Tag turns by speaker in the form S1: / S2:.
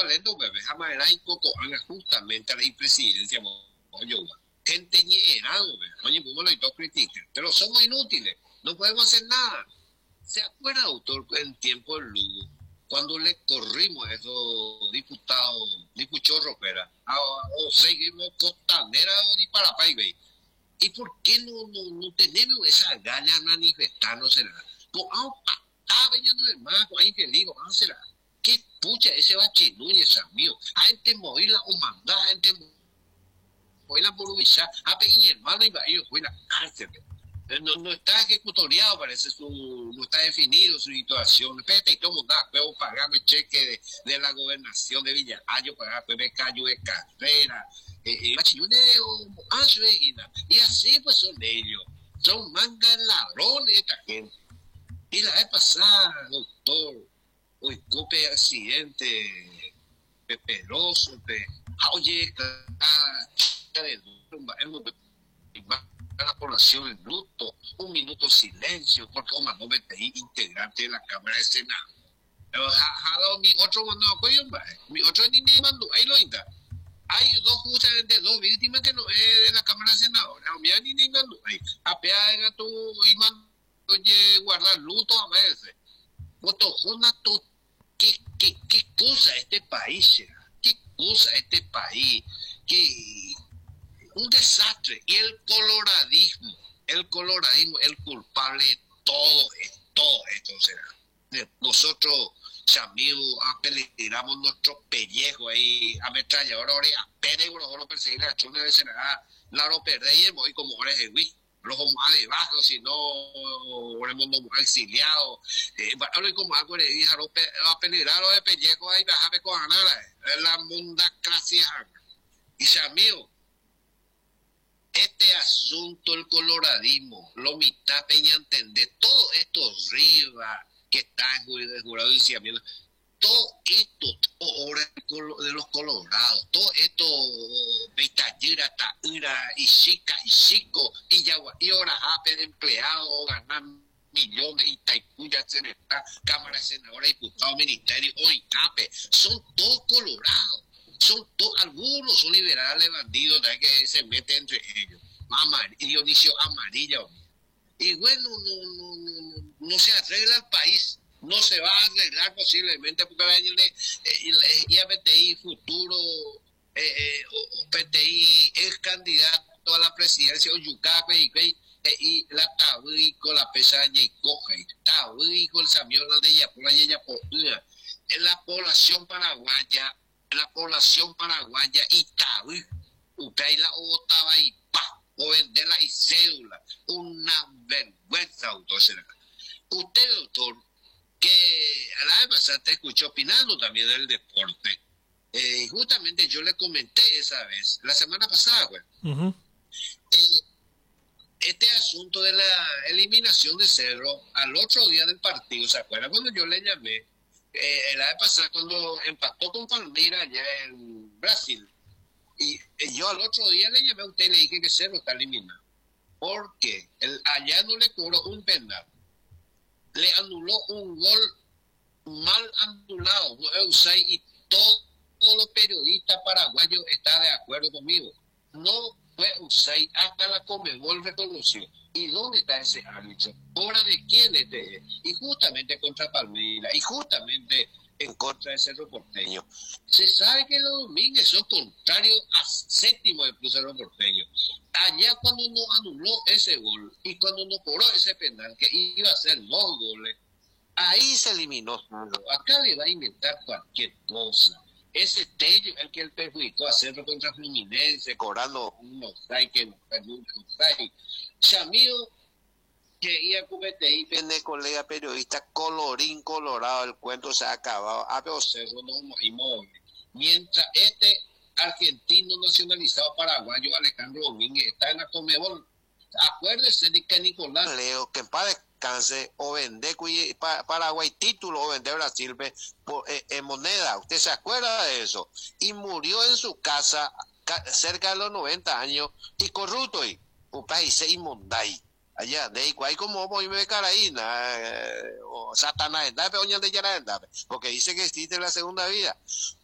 S1: talento, bebé, jamás era y coco, justamente a la presidencia, gente ñerado, oye, pues lo y critican, pero somos inútiles, no podemos hacer nada. ¿Se acuerda, doctor, en tiempo del Lugo, cuando le corrimos a esos diputados, dipuchorros, o seguimos costanera o ni para país, ¿y por qué no tenemos esa gana de manifestarnos? Con vendiendo de más, con ahí que digo, será. ¿Qué pucha ese Núñez, amigo? A gente movila o mandar, a gente movila por Ubizá, a pedir hermano y va, ellos fue la cárcel. No está ejecutoriado, parece, no está definido su situación. Espérate, y todo puedo pagar el cheque de la gobernación de Villalayo, pagar el callo de carrera, y así pues son ellos. Son mangas ladrones esta gente. Y la vez pasada, doctor, hoy cope accidente peperoso, oye, la población en luto, un minuto silencio, porque un mano BTI integrante de la Cámara de Senado. Mi otro mi otro ni mandó, ahí lo inda. Hay justamente dos víctimas que no es de la Cámara de Senadores. A mí ni mandó, ahí. Apeaga tú y mandó, oye, guardar luto a veces. ¿Qué cosa este país? ¿Qué cosa este país? ¿Qué? Un desastre. Y el coloradismo, el culpable de todo esto será. Nosotros, amigos, apeligramos nuestro pellejo ahí, ametrallador, ahora apenas nosotros perseguir la chuna de Senada, la lo perdemos y como ahora es el Wii. Los más debajo, si no, por el mundo exiliado, ahora como algo le dije, a peligrar los de pellejo ahí, déjame con la munda clase. Y dice, amigo, este asunto, el coloradismo, lo mitad peña entender, todos estos Rivas que están jurado diciendo, todo esto, ahora de los colorados, todo esto, Beitallera, Taira, y Chica, y Chico, y Yagua, y ahora de empleados, ganan millones, y Taipuya, Cámara de Senadores, diputados, ministerio, hoy CAPE, son todos colorados. Son algunos son liberales bandidos que se meten entre ellos. Dionisio Amarilla. Y bueno, no se arregla el país. No se va a arreglar posiblemente porque va a venir IABTI futuro, PTI es candidato a la presidencia, o Yucape, y la Tabuí con la pesa y coge. Tabuí con el Samiola de Yapola y Yapola. La población paraguaya y Tabuí, usted la otaba y o venderla y cédula. Una vergüenza, doctor. Usted, doctor, que a la vez pasada te escuché opinando también del deporte. Justamente yo le comenté esa vez, la semana pasada, güey. Este asunto de la eliminación de Cerro al otro día del partido, ¿se acuerda? Cuando yo le llamé, la vez pasada cuando empató con Palmeiras allá en Brasil, y yo al otro día le llamé a usted y le dije que Cerro está eliminado, porque allá no le cobró un penal, le anuló un gol mal anulado, no es Usai, y todos los periodistas paraguayos están de acuerdo conmigo. No fue Usai, hasta la Conmebol reconoció. ¿Y dónde está ese árbitro? ¿Obra de quién es? Y justamente contra Palmeiras, y justamente en contra de Cerro Porteño. Se sabe que los Domínguez son contrarios a séptimo de Cruz Cerro Porteño. Allá cuando no anuló ese gol y cuando no cobró ese penal, que iba a ser 2 goles, ahí se eliminó. Acá le va a inventar cualquier cosa. Ese Tello el que él perjudicó a Cerro contra Fluminense, cobrando unos que no perdió un Chamío, que iba a PTI, pende colega periodista, colorín colorado, el cuento se ha acabado. A pero Cerro no inmóvil. Mientras este argentino nacionalizado paraguayo Alejandro Domínguez está en la Conmebol, acuérdese de que Nicolás Leo, que en paz descanse, o vender Paraguay título o vender Brasil en moneda. ¿Usted se acuerda de eso? Y murió en su casa cerca de los 90 años y corrupto y un país inmunday. Allá, de igual como voy a Caraína, o Satanás, porque dice que existe la segunda vida.